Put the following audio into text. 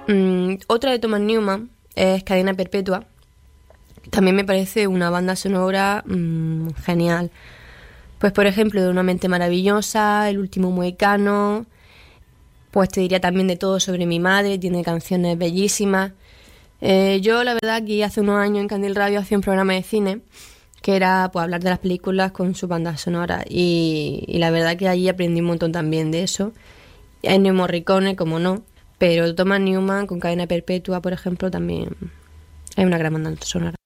Otra de Thomas Newman es Cadena Perpetua. También me parece una banda sonora genial. Pues por ejemplo, de Una mente maravillosa, El último mohicano, pues te diría también de Todo sobre mi madre, tiene canciones bellísimas. Yo la verdad que hace unos años en Candil Radio hacía un programa de cine que era pues hablar de las películas con su banda sonora y la verdad que allí aprendí un montón también de eso. Ennio Morricone, como no, pero Thomas Newman con Cadena Perpetua, por ejemplo, también es una gran banda sonora.